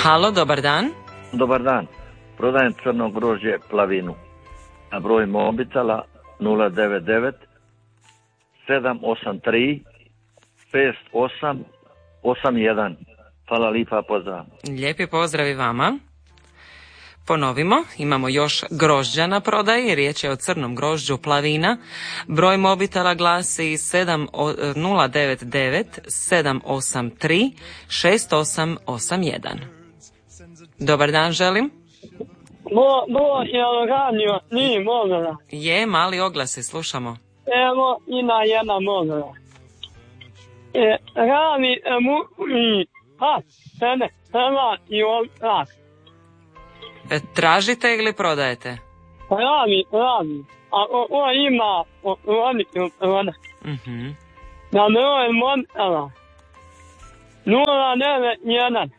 Halo, dobar dan. Dobar dan. Prodajem crno grožđe Plavinu. Na broj mobitela 099 783 5881. Hvala lipa, pozdrav. Lijepi pozdrav i vama. Ponovimo, imamo još grožđa na prodaji, riječ je o crnom grožđu Plavina. Broj mobitela glasi 099 783 6881. Dobar dan, želim. Jel radio nije mogla? Je, mali oglasi, slušamo. Evo, ima jedna mogla. Radi mu i sene, i ovak. Tražite ili prodajete? Radi. A on ima, ona. Na broj mobitela 091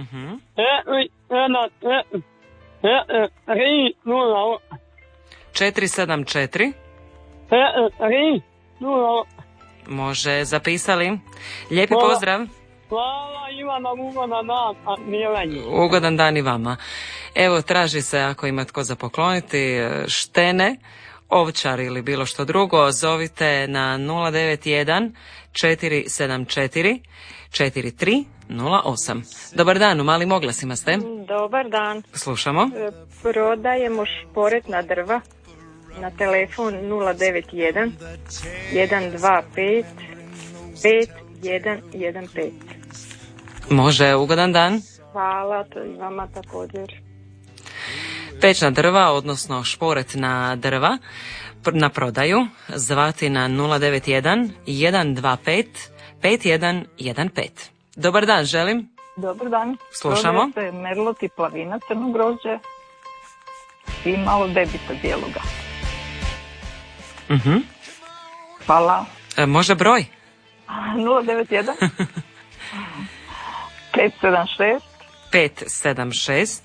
474. Može, zapisali. Lijepi pozdrav. Hvala, Ivana, ugodan dan, a milenje. Ugodan dan i vama. Evo, traži se, ako ima tko za pokloniti, štene, ovčar ili bilo što drugo, zovite na 091 474 4308. Dobar dan, u malim oglasima ste. Dobar dan. Slušamo. Prodajemo šporetna drva na telefon 091 125 5115. Može, ugodan dan. Hvala, to i vama također. Pečna drva, odnosno šporetna drva na prodaju, zvati na 091 125 5115. Dobar dan, želim. Dobar dan. Slušamo. Prodaje se merlot i Plavina, crno grožđe i malo debita bijeloga. Hvala. Može broj? 091 576 576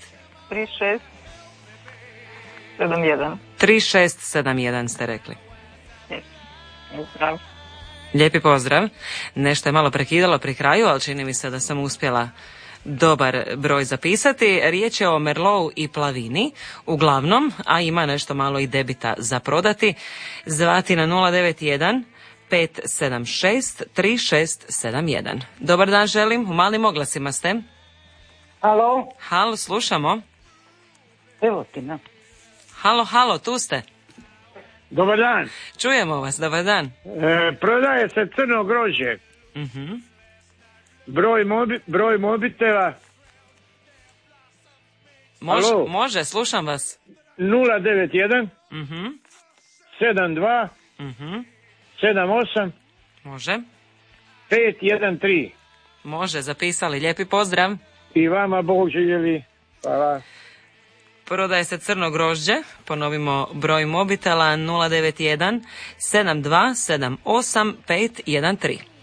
3671. 3671 ste rekli. Pozdrav. Lijepi pozdrav. Nešto je malo prekidalo pri kraju, ali čini mi se da sam uspjela dobar broj zapisati. Riječ je o merlotu i Plavini, uglavnom, a ima nešto malo i debita za prodati. Zvati na 091 576 3671. Dobar dan, želim. U malim oglasima ste. Halo, slušamo. evo ti na. Halo, tu ste. Dobar dan. Čujemo vas, dobar dan. Prodaje se crno grožđe. Broj mobitela. Može, slušam vas. 091 72 78 Može. 513. Može, zapisali. Lijepi pozdrav. I vama Bog željeli. Hvala. Prodaje se crno grožđe, ponovimo broj mobitela 091 72 78 513.